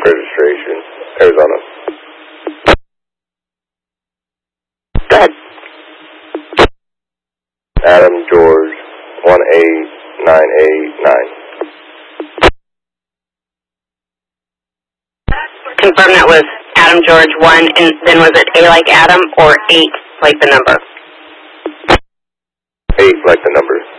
registration, Arizona. Go ahead. Adam George 18989. Confirm that was Adam George 1, and then was it A like Adam or 8 like the number? 8 like the number.